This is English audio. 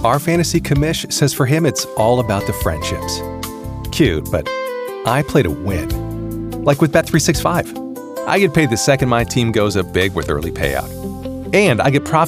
Our fantasy commish says for him it's all about the friendships. Cute, but I play to win. Like with Bet365. I get paid the second my team goes up big with early payout. And I get profit